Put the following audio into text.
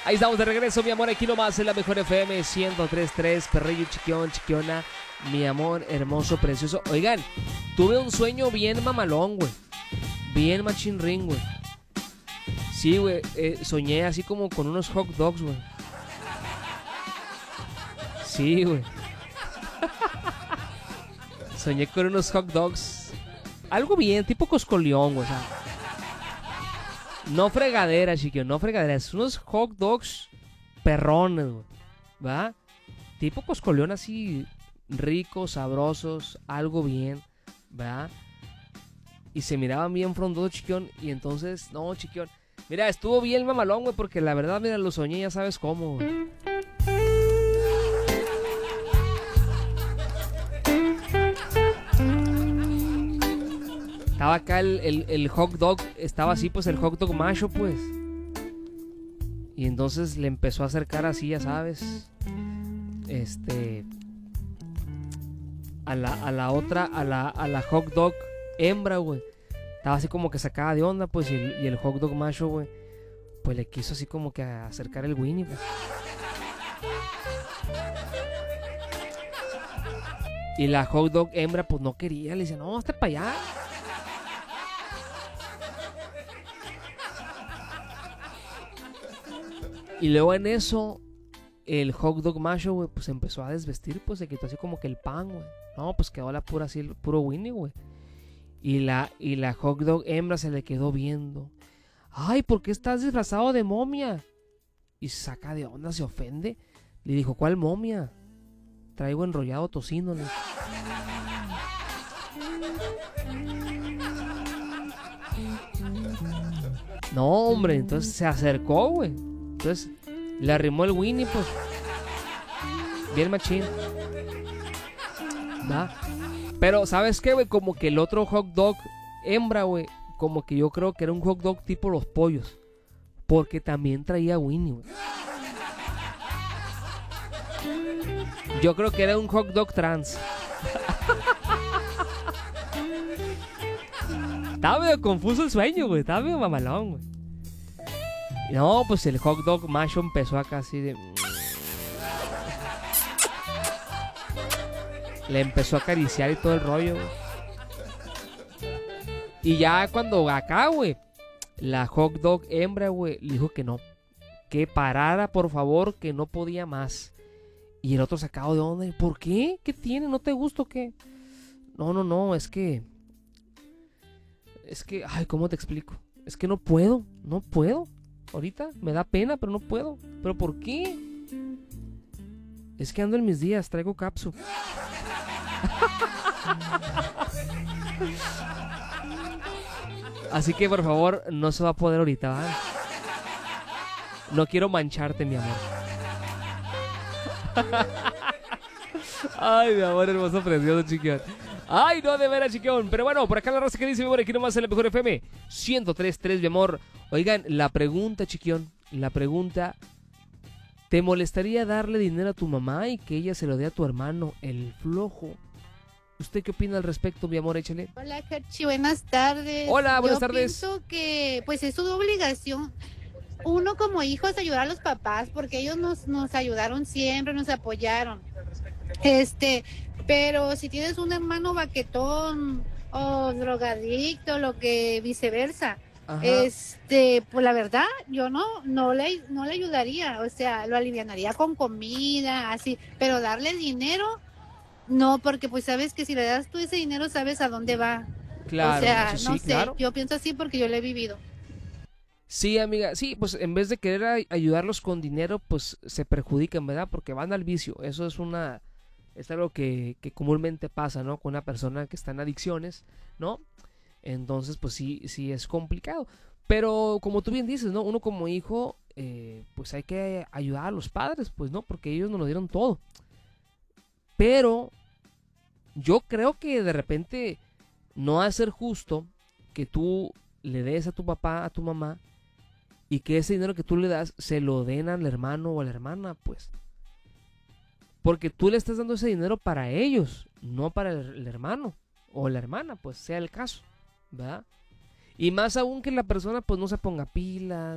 Ahí estamos de regreso, mi amor, aquí nomás en la mejor FM 103.3, perrillo, chiquión, chiquiona, mi amor, hermoso, precioso. Oigan, tuve un sueño bien mamalón, güey. Bien machín ring, güey. Sí, güey, soñé así como con unos hot dogs, güey. Sí, güey. Soñé con unos hot dogs. Algo bien, tipo coscoleón, güey, o sea. No fregadera, chiquillo, no fregadera. Es unos hot dogs perrones, güey. ¿Va? Tipo coscoleón así, ricos, sabrosos, algo bien. ¿Va? Y se miraban bien frondosos, chiquión. Y entonces, no, chiquión. Mira, estuvo bien mamalón, güey, porque la verdad, mira, lo soñé, ya sabes cómo, güey. Estaba acá el hot dog, estaba así, pues el hot dog macho, pues. Y entonces le empezó a acercar así, ya sabes. A la otra, a la hot dog hembra, güey. Estaba así como que sacada de onda, pues. Y el hot dog macho, güey, pues le quiso así como que acercar el Winnie, pues. Y la hot dog hembra, pues no quería. Le dice, no, hasta para allá. Y luego en eso, el hot dog macho, güey, pues empezó a desvestir, pues se quitó así como que el pan, güey. No, pues quedó la pura así, el puro Winnie, güey. Y la hot dog hembra se le quedó viendo. Ay, ¿por qué estás disfrazado de momia? Y se saca de onda, se ofende. Le dijo, ¿cuál momia? Traigo enrollado tocino, ¿no? No, hombre, entonces se acercó, güey. Entonces le arrimó el Winnie, pues. Bien machín. ¿Va? Pero, ¿sabes qué, güey? Como que el otro hot dog hembra, güey, como que yo creo que era un hot dog tipo los pollos. Porque también traía Winnie, güey. Yo creo que era un hot dog trans. Estaba medio confuso el sueño, güey. Estaba medio mamalón, güey. No, pues el hot dog macho empezó acá así de... Le empezó a acariciar y todo el rollo, güey. Y ya cuando acá, güey, la hot dog hembra, güey, le dijo que no. Que parara, por favor, que no podía más. Y el otro sacado de onda. ¿Por qué? ¿Qué tiene? ¿No te gusta o qué? No, es que... Ay, ¿cómo te explico? Es que no puedo. Ahorita me da pena, pero no puedo. ¿Pero por qué? Es que ando en mis días, traigo capsu. Así que por favor, no se va a poder ahorita, ¿vale? No quiero mancharte, mi amor. Ay, mi amor hermoso, precioso, chiquión. Ay, no, de veras, chiquión. Pero bueno, por acá la raza que dice, mi amor, aquí nomás en la mejor FM 103.3, mi amor. Oigan, la pregunta, chiquión, la pregunta: ¿te molestaría darle dinero a tu mamá y que ella se lo dé a tu hermano, el flojo? ¿Usted qué opina al respecto, mi amor? Échale. Hola, Kerchi, buenas tardes. Hola, buenas tardes. Yo pienso que pues es su obligación. Uno como hijo es ayudar a los papás porque ellos nos ayudaron siempre, nos apoyaron. Pero si tienes un hermano baquetón o drogadicto, lo que viceversa, Ajá. pues la verdad, yo no le ayudaría, o sea, lo alivianaría con comida, así, pero darle dinero, no, porque pues sabes que si le das tú ese dinero, sabes a dónde va. Claro, o sea, sí, no sí, sé, claro. yo pienso así porque yo lo he vivido. Sí, amiga, sí, pues en vez de querer ayudarlos con dinero, pues se perjudican, ¿verdad? Porque van al vicio. Eso es algo que comúnmente pasa, ¿no? Con una persona que está en adicciones, ¿no? Entonces, pues sí es complicado. Pero como tú bien dices, ¿no? Uno como hijo, pues hay que ayudar a los padres, pues, ¿no? Porque ellos nos lo dieron todo. Pero yo creo que de repente no va a ser justo que tú le des a tu papá, a tu mamá, y que ese dinero que tú le das se lo den al hermano o a la hermana, pues. Porque tú le estás dando ese dinero para ellos, no para el hermano o la hermana, pues sea el caso, ¿verdad? Y más aún que la persona pues no se ponga pilas,